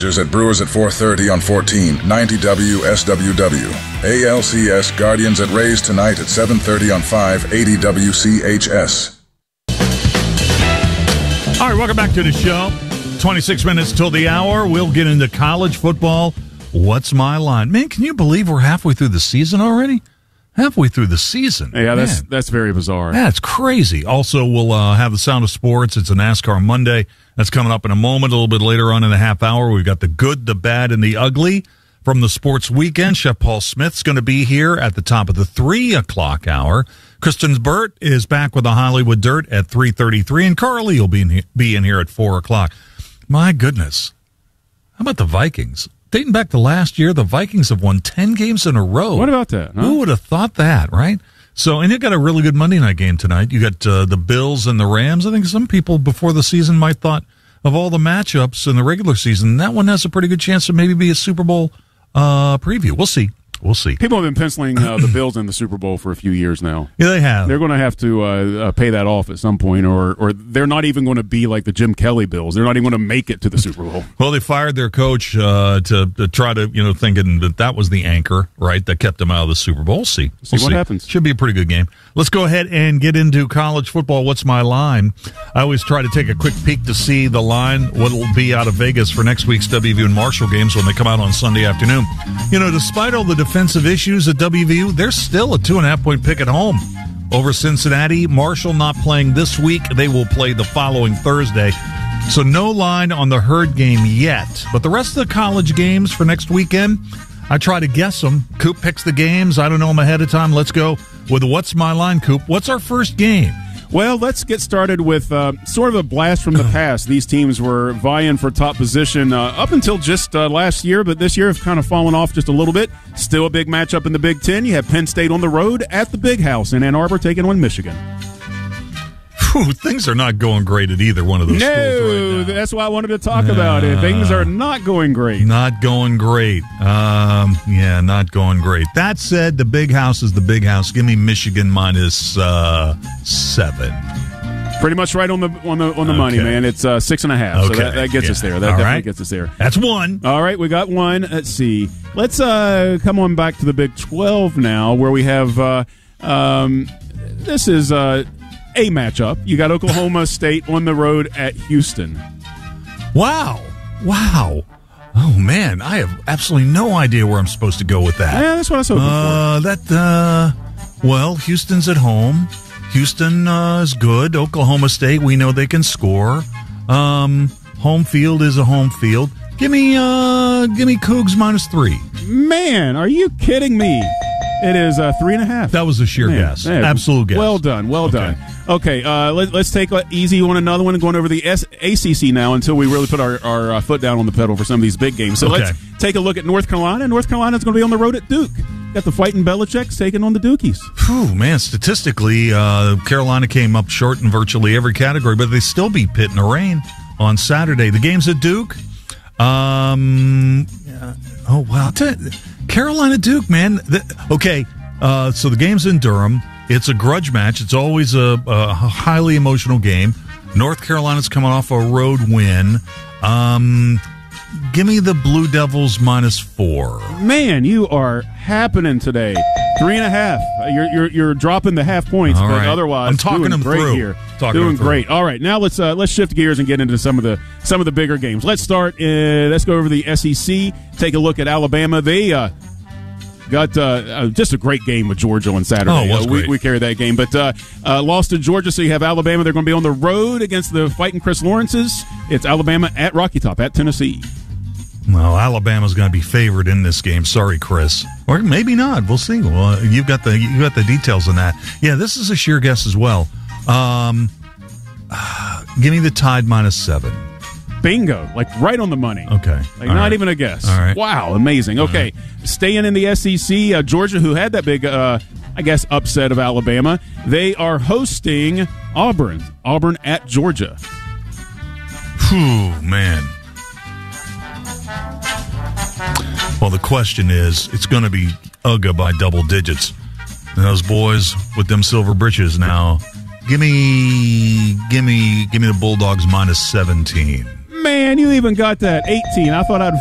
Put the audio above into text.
At Brewers at 4:30 on 1490 WSWW. ALCS Guardians at Rays tonight at 7:30 on 580 WCHS. All right, welcome back to the show. 26 minutes till the hour. We'll get into college football. What's my line? Man, can you believe we're halfway through the season already? Halfway through the season. Yeah, that's very bizarre. That's crazy. Also, we'll have the Sound of Sports. It's a NASCAR Monday. That's coming up in a moment. A little bit later on in the half hour, we've got the good, the bad, and the ugly from the sports weekend. Chef Paul Smith's going to be here at the top of the 3 o'clock hour. Kristen Burt is back with the Hollywood Dirt at 3:33, and Carly will be in here at 4 o'clock. My goodness. How about the Vikings? Dating back to last year, the Vikings have won 10 games in a row. What about that? Huh? Who would have thought that, right? So, and you got a really good Monday night game tonight. You got the Bills and the Rams. I think some people before the season might thought of all the matchups in the regular season, that one has a pretty good chance to maybe be a Super Bowl preview. We'll see. We'll see. People have been penciling the Bills in the Super Bowl for a few years now. Yeah, they have. They're going to have to pay that off at some point, or they're not even going to be like the Jim Kelly Bills. They're not even going to make it to the Super Bowl. Well, they fired their coach to try to, thinking that was the anchor, right, that kept them out of the Super Bowl. We'll see what happens. Should be a pretty good game. Let's go ahead and get into college football. What's my line? I always try to take a quick peek to see the line, what will be out of Vegas for next week's WVU and Marshall games when they come out on Sunday afternoon. Despite all the defensive issues at WVU, they're still a 2.5-point pick at home over Cincinnati. Marshall not playing this week. They will play the following Thursday. So no line on the Herd game yet. But the rest of the college games for next weekend, I try to guess them. Coop picks the games. I don't know them ahead of time. Let's go with What's My Line, Coop. What's our first game? Well, let's get started with sort of a blast from the past. These teams were vying for top position up until just last year, but this year have kind of fallen off just a little bit. Still a big matchup in the Big Ten. You have Penn State on the road at the Big House in Ann Arbor taking on Michigan. Whew, things are not going great at either one of those schools right now. That's why I wanted to talk about it. Things are not going great. Not going great. Not going great. That said, the Big House is the Big House. Give me Michigan minus 7. Pretty much right on the money, man. It's 6.5. Okay. So that gets us there. That definitely gets us there. That's one. All right, we got one. Let's see. Let's come on back to the Big 12 now, where we have this is a matchup. You got Oklahoma State on the road at Houston. Wow. Oh, man, I have absolutely no idea where I'm supposed to go with that. Yeah, that's what I was hoping for. Houston's at home. Houston is good. Oklahoma State, we know they can score. Home field is a home field. Give me Cougs minus 3. Man, are you kidding me? It is 3.5. That was a sheer guess. Man. Absolute guess. Well done. Okay, let's take it easy on another one, going over the ACC now until we really put our foot down on the pedal for some of these big games. So let's take a look at North Carolina. North Carolina's going to be on the road at Duke. Got the Fighting Belichick's taking on the Dukies. Whew, man, statistically, Carolina came up short in virtually every category, but they still beat Pitt in the rain on Saturday. The game's at Duke. Carolina Duke, man. So the game's in Durham. It's a grudge match. It's always a highly emotional game. North Carolina's coming off a road win. Give me the Blue Devils minus 4. Man, you are happening today. 3.5. You're dropping the half points, all but right. otherwise I'm talking doing them great through. here. Doing great. All right, now let's shift gears and get into some of the bigger games. Let's start. Let's go over the SEC. Take a look at Alabama. They got just a great game with Georgia on Saturday. Oh, it was great. We carried that game, but lost to Georgia. So you have Alabama. They're going to be on the road against the Fighting Chris Lawrences. It's Alabama at Rocky Top at Tennessee. Well, Alabama's going to be favored in this game. Sorry, Chris. Or maybe not. We'll see. Well, you've got the details on that. Yeah, this is a sheer guess as well. Give me the Tide minus 7. Bingo. Like right on the money. Okay. Not even a guess. All right. Wow, amazing. Okay. Staying in the SEC, Georgia, who had that big, upset of Alabama, they are hosting Auburn. Auburn at Georgia. Whew, man. Well, the question is, it's going to be UGA by double digits. And those boys with them silver britches now. Give me the Bulldogs minus 17. Man, you even got that 18. I thought I'd